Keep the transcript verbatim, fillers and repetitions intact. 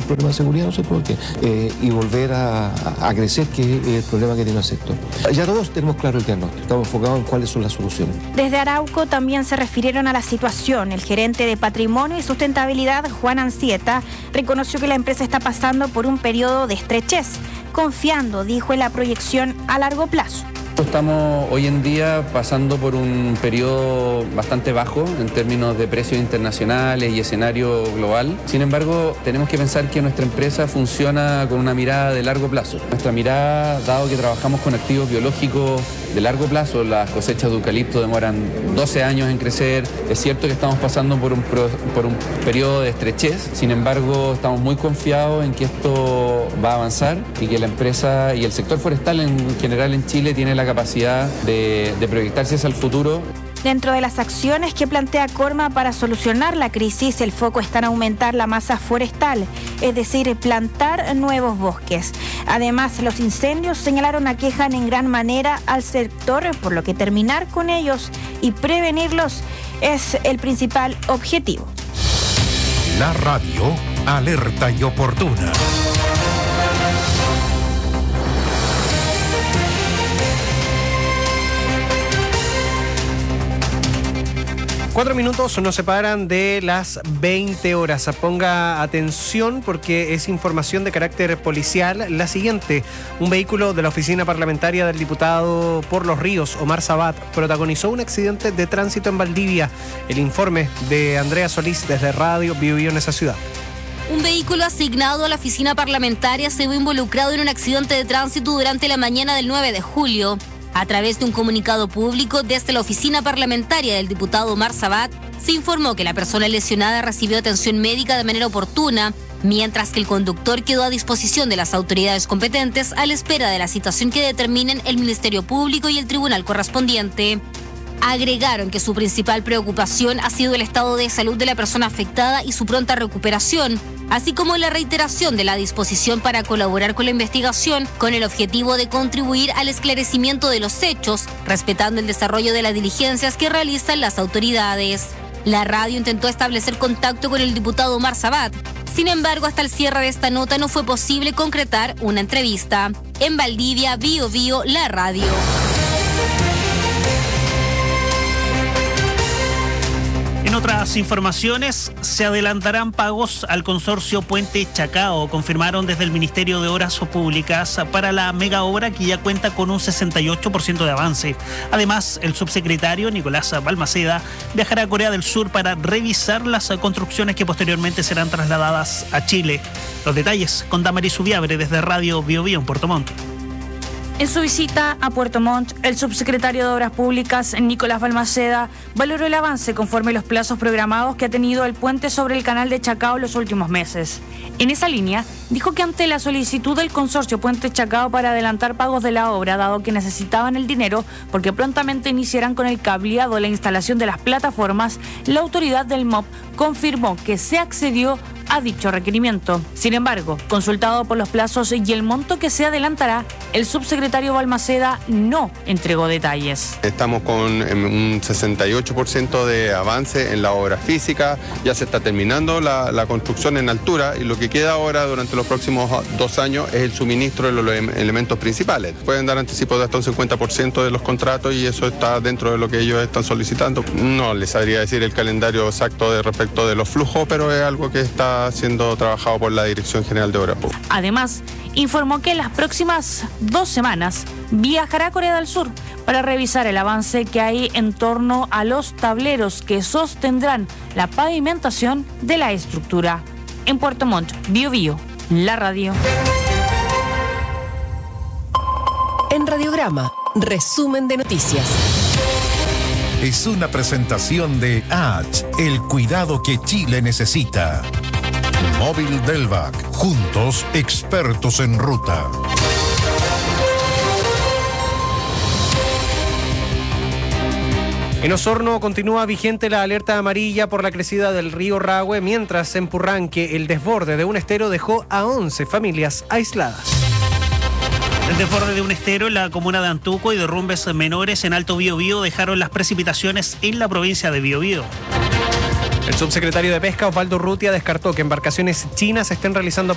problema de seguridad, ¿no sé por qué? Eh, y volver a, a crecer, que es el problema que tiene el sector. Ya todos tenemos claro el diagnóstico, estamos enfocados en cuáles son las soluciones. Desde Arauco también se refirieron a la situación. El gerente de Patrimonio y Sustentabilidad, Juan Ancieta, reconoció que la empresa está pasando por un periodo de estrechez, confiando, dijo, en la proyección a largo plazo. Estamos hoy en día pasando por un periodo bastante bajo en términos de precios internacionales y escenario global. Sin embargo, tenemos que pensar que nuestra empresa funciona con una mirada de largo plazo. Nuestra mirada, dado que trabajamos con activos biológicos de largo plazo, las cosechas de eucalipto demoran doce años en crecer. Es cierto que estamos pasando por un, pro, por un periodo de estrechez, sin embargo, estamos muy confiados en que esto va a avanzar y que la empresa y el sector forestal en general en Chile tiene la capacidad de, de proyectarse hacia el futuro. Dentro de las acciones que plantea Corma para solucionar la crisis, el foco está en aumentar la masa forestal, es decir, plantar nuevos bosques. Además, los incendios señalaron aquejan en gran manera al sector, por lo que terminar con ellos y prevenirlos es el principal objetivo. La radio, alerta y oportuna. Cuatro minutos nos separan de las veinte horas. Ponga atención porque es información de carácter policial. La siguiente, un vehículo de la oficina parlamentaria del diputado por Los Ríos, Omar Sabat, protagonizó un accidente de tránsito en Valdivia. El informe de Andrea Solís desde Radio Biobío en esa ciudad. Un vehículo asignado a la oficina parlamentaria se vio involucrado en un accidente de tránsito durante la mañana del nueve de julio. A través de un comunicado público desde la oficina parlamentaria del diputado Omar Sabat, se informó que la persona lesionada recibió atención médica de manera oportuna, mientras que el conductor quedó a disposición de las autoridades competentes a la espera de la citación que determinen el Ministerio Público y el tribunal correspondiente. Agregaron que su principal preocupación ha sido el estado de salud de la persona afectada y su pronta recuperación, así como la reiteración de la disposición para colaborar con la investigación con el objetivo de contribuir al esclarecimiento de los hechos, respetando el desarrollo de las diligencias que realizan las autoridades. La radio intentó establecer contacto con el diputado Omar Sabat. Sin embargo, hasta el cierre de esta nota no fue posible concretar una entrevista. En Valdivia, Bio Bio, la radio. En otras informaciones, se adelantarán pagos al consorcio Puente Chacao, confirmaron desde el Ministerio de Obras Públicas para la mega obra que ya cuenta con un sesenta y ocho por ciento de avance. Además, el subsecretario Nicolás Balmaceda viajará a Corea del Sur para revisar las construcciones que posteriormente serán trasladadas a Chile. Los detalles con Damaris Subiabre desde Radio Bio Bio en Puerto Montt. En su visita a Puerto Montt, el subsecretario de Obras Públicas, Nicolás Balmaceda, valoró el avance conforme los plazos programados que ha tenido el puente sobre el canal de Chacao los últimos meses. En esa línea, dijo que ante la solicitud del consorcio Puente Chacao para adelantar pagos de la obra, dado que necesitaban el dinero porque prontamente iniciarán con el cableado de la instalación de las plataformas, la autoridad del M O P confirmó que se accedió a dicho requerimiento. Sin embargo, consultado por los plazos y el monto que se adelantará, el subsecretario Balmaceda no entregó detalles. Estamos con un sesenta y ocho por ciento de avance en la obra física, ya se está terminando la, la construcción en altura y lo que queda ahora durante los próximos dos años es el suministro de los elementos principales. Pueden dar anticipos de hasta un cincuenta por ciento de los contratos y eso está dentro de lo que ellos están solicitando. No les sabría decir el calendario exacto de respecto de los flujos, pero es algo que está siendo trabajado por la Dirección General de Obras Públicas. Además, informó que en las próximas dos semanas viajará a Corea del Sur para revisar el avance que hay en torno a los tableros que sostendrán la pavimentación de la estructura. En Puerto Montt, Bio Bio, la radio. En Radiograma, resumen de noticias. Es una presentación de A H, el cuidado que Chile necesita. Móvil Delvac, juntos expertos en ruta. En Osorno continúa vigente la alerta amarilla por la crecida del río Rahue, mientras en Purranque el desborde de un estero dejó a once familias aisladas. El desborde de un estero en la comuna de Antuco y derrumbes menores en Alto Biobío dejaron las precipitaciones en la provincia de Biobío. El subsecretario de Pesca, Osvaldo Urrutia, descartó que embarcaciones chinas estén realizando